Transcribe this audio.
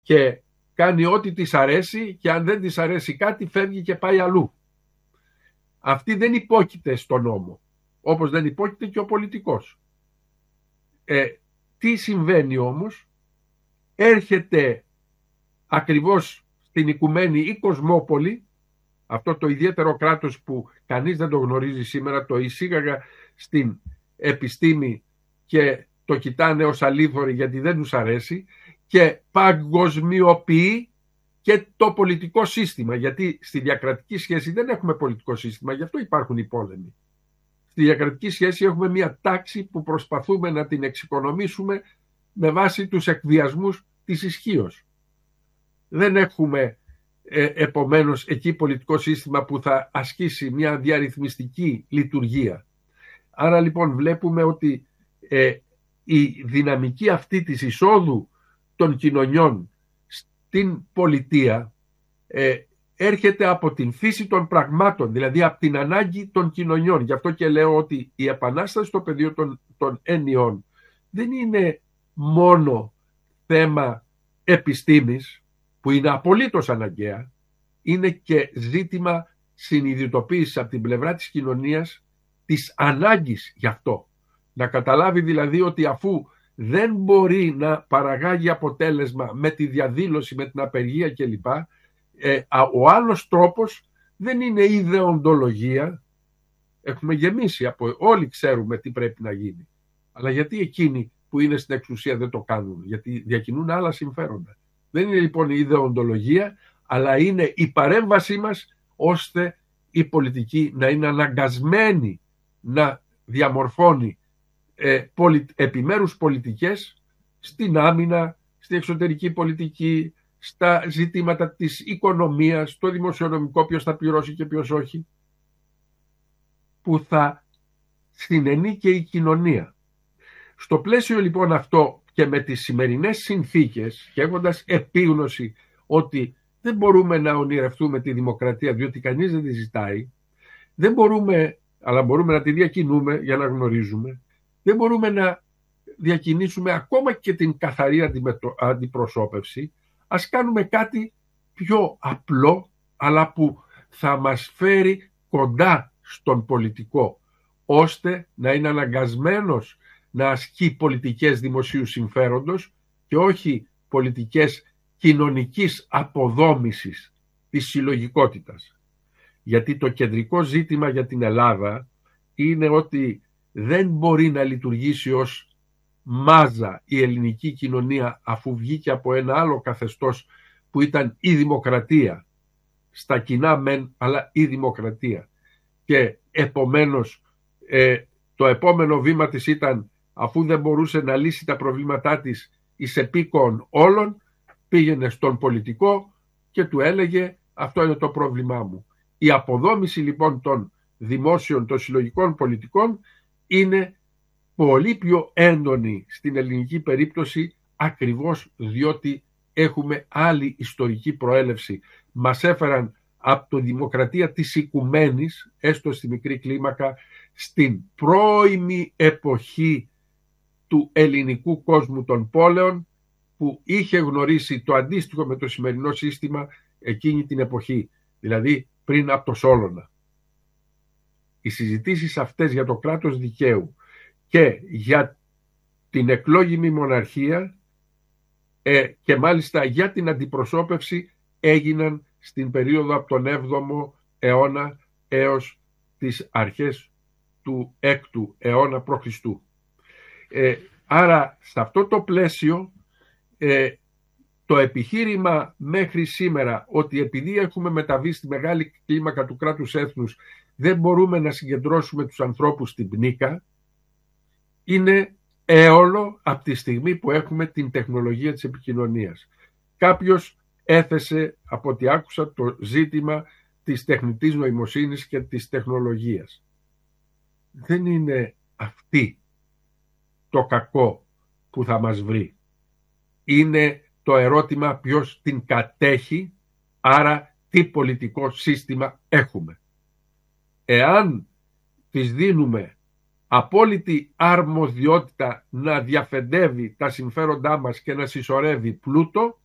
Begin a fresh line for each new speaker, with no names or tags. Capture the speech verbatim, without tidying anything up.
και κάνει ό,τι της αρέσει και αν δεν της αρέσει κάτι φεύγει και πάει αλλού. Αυτή δεν υπόκειται στον νόμο, όπως δεν υπόκειται και ο πολιτικός. Ε, τι συμβαίνει όμως? Έρχεται ακριβώς στην οικουμένη η Κοσμόπολη, αυτό το ιδιαίτερο κράτος που κανείς δεν το γνωρίζει σήμερα, το εισήγαγα στην επιστήμη και το κοιτάνε ως αλήθωροι γιατί δεν τους αρέσει, και παγκοσμιοποιεί και το πολιτικό σύστημα, γιατί στη διακρατική σχέση δεν έχουμε πολιτικό σύστημα, γι' αυτό υπάρχουν οι πόλεμοι. Στη διακρατική σχέση έχουμε μια τάξη που προσπαθούμε να την εξοικονομήσουμε με βάση τους εκβιασμούς της ισχύως. Δεν έχουμε ε, επομένως εκεί πολιτικό σύστημα που θα ασκήσει μια διαρρυθμιστική λειτουργία. Άρα λοιπόν βλέπουμε ότι ε, η δυναμική αυτή της εισόδου των κοινωνιών στην πολιτεία ε, έρχεται από την φύση των πραγμάτων, δηλαδή από την ανάγκη των κοινωνιών. Γι' αυτό και λέω ότι η επανάσταση στο πεδίο των, των έννοιων δεν είναι μόνο θέμα επιστήμης, που είναι απολύτως αναγκαία, είναι και ζήτημα συνειδητοποίησης από την πλευρά της κοινωνίας της ανάγκης γι' αυτό. Να καταλάβει δηλαδή ότι αφού δεν μπορεί να παραγάγει αποτέλεσμα με τη διαδήλωση, με την απεργία κλπ. Ε, ο άλλος τρόπος δεν είναι η ιδεοντολογία. Έχουμε γεμίσει, από, όλοι ξέρουμε τι πρέπει να γίνει. Αλλά γιατί εκείνοι που είναι στην εξουσία δεν το κάνουν? Γιατί διακινούν άλλα συμφέροντα. Δεν είναι λοιπόν η ιδεοντολογία, αλλά είναι η παρέμβασή μας ώστε η πολιτική να είναι αναγκασμένη να διαμορφώνει ε, πολι, επιμέρους πολιτικές στην άμυνα, στην εξωτερική πολιτική, στα ζητήματα της οικονομίας, στο δημοσιονομικό, ποιος θα πληρώσει και ποιος όχι, που θα συνενεί και η κοινωνία. Στο πλαίσιο λοιπόν αυτό και με τις σημερινές συνθήκες και έχοντας επίγνωση ότι δεν μπορούμε να ονειρευτούμε τη δημοκρατία διότι κανείς δεν τη ζητάει, δεν μπορούμε, αλλά μπορούμε να τη διακινούμε για να γνωρίζουμε, δεν μπορούμε να διακινήσουμε ακόμα και την καθαρή αντιπροσώπευση. Ας κάνουμε κάτι πιο απλό, αλλά που θα μας φέρει κοντά στον πολιτικό, ώστε να είναι αναγκασμένος να ασκεί πολιτικές δημοσίου συμφέροντος και όχι πολιτικές κοινωνικής αποδόμησης της συλλογικότητας. Γιατί το κεντρικό ζήτημα για την Ελλάδα είναι ότι δεν μπορεί να λειτουργήσει ως μάζα η ελληνική κοινωνία αφού βγήκε από ένα άλλο καθεστώς που ήταν η δημοκρατία, στα κοινά μεν αλλά η δημοκρατία, και επομένως ε, το επόμενο βήμα της ήταν, αφού δεν μπορούσε να λύσει τα προβλήματά της εις επίκον όλων, πήγαινε στον πολιτικό και του έλεγε αυτό είναι το πρόβλημά μου. Η αποδόμηση λοιπόν των δημόσιων, των συλλογικών πολιτικών είναι πολύ πιο έντονη στην ελληνική περίπτωση, ακριβώς διότι έχουμε άλλη ιστορική προέλευση. Μας έφεραν από τη δημοκρατία της οικουμένης, έστω στη μικρή κλίμακα, στην πρώιμη εποχή του ελληνικού κόσμου των πόλεων, που είχε γνωρίσει το αντίστοιχο με το σημερινό σύστημα εκείνη την εποχή, δηλαδή πριν από το Σόλωνα. Οι συζητήσεις αυτές για το κράτος δικαίου και για την εκλόγιμη μοναρχία ε, και μάλιστα για την αντιπροσώπευση έγιναν στην περίοδο από τον έβδομο αιώνα έως τις αρχές του έκτου αιώνα π.Χ. Ε, άρα σε αυτό το πλαίσιο ε, το επιχείρημα μέχρι σήμερα ότι επειδή έχουμε μεταβεί στη μεγάλη κλίμακα του κράτους έθνους δεν μπορούμε να συγκεντρώσουμε τους ανθρώπους στην πνίκα, είναι έολο από τη στιγμή που έχουμε την τεχνολογία της επικοινωνίας. Κάποιος έθεσε, από ό,τι άκουσα, το ζήτημα της τεχνητής νοημοσύνης και της τεχνολογίας. Δεν είναι αυτή το κακό που θα μας βρει. Είναι το ερώτημα ποιος την κατέχει, άρα τι πολιτικό σύστημα έχουμε. Εάν της δίνουμε απόλυτη αρμοδιότητα να διαφεντεύει τα συμφέροντά μας και να συσσωρεύει πλούτο,